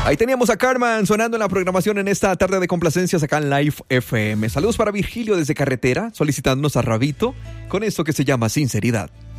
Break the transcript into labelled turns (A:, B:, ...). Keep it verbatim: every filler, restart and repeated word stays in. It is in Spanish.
A: Ahí teníamos a Carmen sonando en la programación en esta tarde de complacencias acá en Live F M. Saludos para Virgilio desde Carretera, solicitándonos a Rabito con esto que se llama Sinceridad.